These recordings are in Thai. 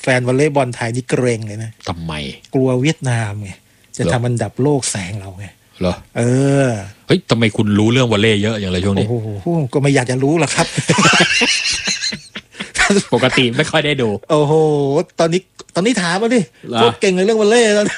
แฟนวอลเลย์บอลไทยนี่เกรงเลยนะทำไมกลัวเวียดนามไงจะทำอันดับโลกแซงเราไงเหรอเฮ้ยทำไมคุณรู้เรื่องวอลเลย์เยอะอย่างไรช่วงนี้โอ้โหก็ไม่อยากจะรู้หรอกครับปกติไม่ค่อยได้ดูโอ้โหตอนนี้ถามมาดิโคตรเก่งในเรื่องวอลเลย์แล้ว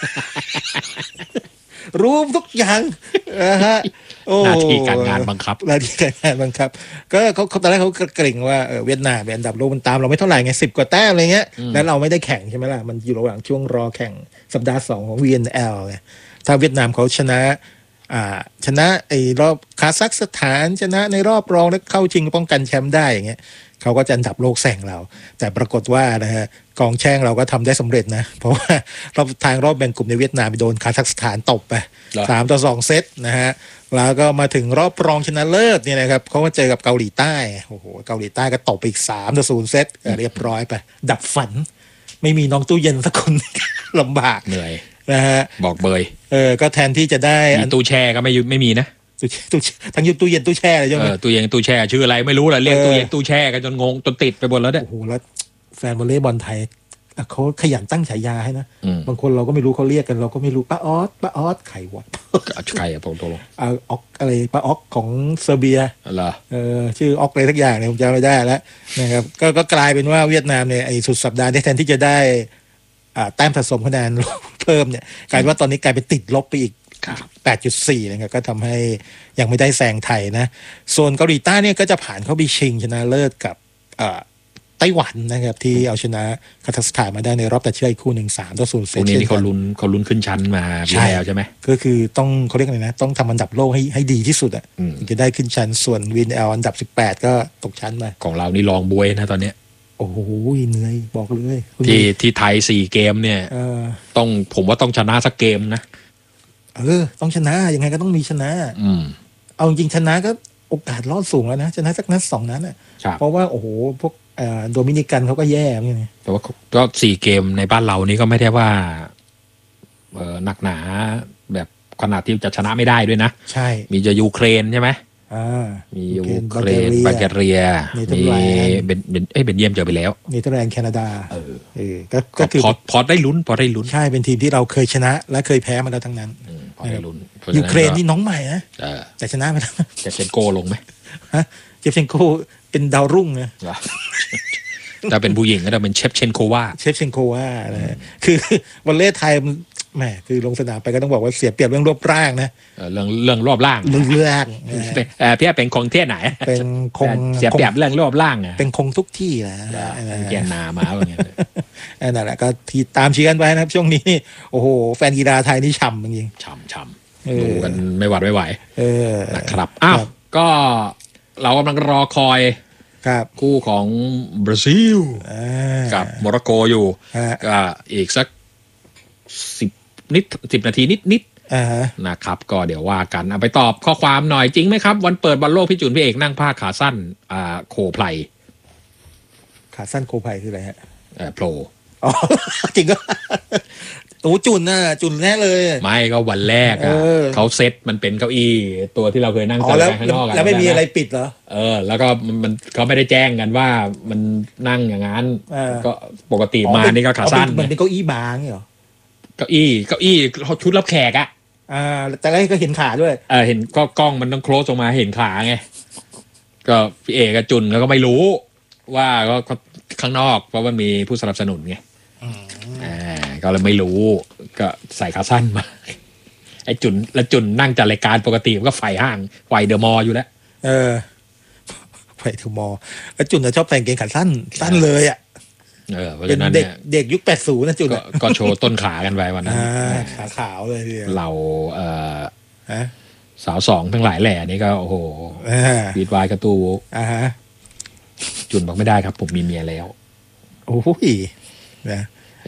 รู้ทุกอย่างนะฮะหน้าที่การงานบังคับก็เขาตอนแรกเขาเกรงว่าเวียดนามเป็นอันดับโลกมันตามเราไม่เท่าไหร่ไง10 กว่าแต้มอะไรเงี้ยแล้วเราไม่ได้แข่งใช่ไหมล่ะมันอยู่ระหว่างช่วงรอแข่งสัปดาห์2ของ VNL ไงถ้าเวียดนามเขาชนะไอ้รอบคาซัคสถานชนะในรอบรองแล้วเข้าชิงป้องกันแชมป์ได้อย่างเงี้ยเขาก็จะอันดับโลกแซงเราแต่ปรากฏว่านะฮะกองแช่งเราก็ทำได้สำเร็จนะเพราะว่ารอบแบ่งกลุ่มในเวียดนามไปโดนคาซัคสถานตบไป3-2 เซตนะฮะแล้วก็มาถึงรอบรองชนะเลิศเนี่ยนะครับเขาก็เจอกับเกาหลีใต้โอ้โหเกาหลีใต้ก็ตบไปอีก3-0 เซตเรียบร้อยไปดับฝันไม่มีน้องตู้เย็นสักคน ลำบากเหนื่อยนะฮะบอกเบยก็แทนที่จะได้ตู้แช่ก็ไม่มีนะทั้งยุบตู้เย็นตู้แช่เลยใช่ไหมตู้เย็นตู้แช่ชื่ออะไรไม่รู้แหละเรียกตู้เย็นตู้แช่กันจนงงจนติดไปหมดแล้วเนี่ยโอ้โหแล้วแฟนวอลเลย์บอลไทยเขาขยันตั้งฉายาให้นะบางคนเราก็ไม่รู้เขาเรียกกันเราก็ไม่รู้ป้าออสไข่วะไข่อะผมตัวลงออกอะไรป้าออกของเซอร์เบียเหรอชื่อออกอะไรสักอย่างเนี่ยผมจำไม่ได้แล้วนะครับก็กลายเป็นว่าเวียดนามเนี่ยไอ้สุดสัปดาห์นี้แทนที่จะได้แต้มสะสมคะแนนเพิ่มเนี่ยกลายว่าตอนนี้กลายเป็นติดลบไปอีก8.4 นะครับก็ทำให้ยังไม่ได้แซงไทยนะส่วนเกาหลีใต้เนี่ยก็จะผ่านเข้าไปชิงชนะเลิศกับไต้หวันนะครับที่เอาชนะคาซัคสถานมาได้ในรอบตัดเชือกอีกคู่หนึ่ง3-0 เซตนี้เขาลุ้นขึ้นชั้นมาแล้วใช่ไหมก็คือต้องเขาเรียกอะไรนะต้องทำอันดับโลกให้ดีที่สุดถึงจะได้ขึ้นชั้นส่วน VNL อันดับ18ก็ตกชั้นมาของเรานี่รองบวยนะตอนเนี้ยโอ้โหเหนื่อยบอกเลยที่ไทย4 เกมเนี่ยผมว่าต้องชนะสักเกมนะต้องชนะยังไงก็ต้องมีชนะเอาจริงชนะก็โอกาสรอดสูงแล้วนะชนะสักนัด2 นัดเพราะว่าโอ้โหพวกโดมินิกันเขาก็แย่ไงแต่ว่าก็4 เกมในบ้านเรานี่ก็ไม่ได้ว่าหนักหนาแบบขนาดที่จะชนะไม่ได้ด้วยนะใช่มีจะยูเครนใช่ไหมมียูเครนบัลแกเรียมีเบนเยียมเจอไปแล้วเนเธอร์แลนด์แคนาดาก็คือพอได้ลุ้นใช่เป็นทีมที่เราเคยชนะและเคยแพ้มาแล้วทั้งนั้นพอได้ลุ้นยูเครนนี่น้องใหม่นะแต่ชนะไปแล้วจะเชนโกลงไหมเจฟเชนโกเป็นดาวรุ่งนะถ้าเป็นผู้หญิงก็จะเป็นเชฟเชนโควานะคือวอลเลย์ไทยแหมคือลงสนามไปก็ต้องบอกว่าเสียเปรียบเรื่องรูปร่างนะเรื่องรอบร่างพี่เป็นคงเที่ยไหนเป็นคงเสียเปรียบเรื่องรอบร่างเป็นคงทุกที่แหละแกนนามาอย่างเงี้ยนั่นแหละก็ที่ตามเชียร์กันไปนะครับช่วงนี้โอ้โหแฟนกีฬาไทยนี่ฉ่ำจริงฉ่ำดูกันไม่หวัดไม่ไหวนะครับอ้าวก็เรากำลังรอคอยคู่ของบราซิลกับโมร็อกโกอยู่ก็อีกสัก10 นาทีนิดนะครับก็เดี๋ยวว่ากันเอาไปตอบข้อความหน่อยจริงไหมครับวันเปิดบอลโลกพี่จุนพี่เอกนั่งผ้าขาสั้นโคไพลขาสั้นโคไพลคืออะไรฮะโผล่จริงก็โอ้จุนแน่เลยไม่ก็วันแรกเขาเซตมันเป็นเก้าอี้ตัวที่เราเคยนั่งกันข้างนอกแล้วไม่มีอะไรปิดเหรอแล้วก็มันเขาไม่ได้แจ้งกันว่ามันนั่งอย่างนั้นก็ปกติมานี่ก็ขาสั้นมันเป็นเก้าอี้บางเหรอเก้าอี้ชุดรับแขกแต่ก็เห็นขาด้วยเห็นก็กล้องมันต้องโคลสออกมาเห็นขาไงก็พี่เอกกับจุนก็ไม่รู้ว่าก็ข้างนอกเพราะว่ามีผู้สนับสนุนไงก็เลยไม่รู้ก็ใส่ขาสั้นมาไอ้จุนนั่งจัดรายการปกติมันก็ไฟห้างไฟเดอะมอลล์อยู่แล้วไฟเดอะมอลล์แล้วจุนจะชอบแต่งเกงขาสั้นเลยเพราะฉะนั้นเนี่ยเด็กยุค80นะจุนก็โชว์ต้นขากันไปวันนั้นขาขาวเลยเราสาว2ทั้งหลายแหล่นี่ก็โอ้โหบีดวายกระตูจุนบอกไม่ได้ครับผมมีเมียแล้วโอ้ยนะ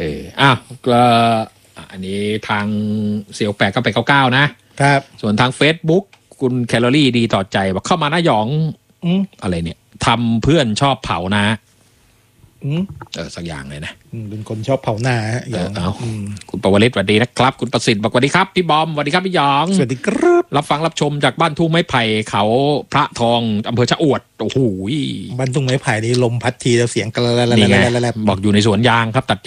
อันนี้ทางเซียว8ก็ไป99นะครับส่วนทาง Facebook คุณแคลอรี่ดีต่อใจบอกเข้ามานะหยองอะไรเนี่ยทำเพื่อนชอบเผานะสักอย่างเลยนะเป็นคนชอบเผาหน้าคุณปวริศสวัสดีนะครับคุณประสิทธิ์บอกสวัสดีครับพี่บอมสวัสดีครับพี่หยองสวัสดีครับรับฟังรับชมจากบ้านทุ่งไม้ไผ่เขาพระทองอำเภอชะอวดโอ้โหบ้านทุ่งไม้ไผ่นี่ลมพัดทีแล้วเสียงกระแลบอกอยู่ในสวนยางครับตัด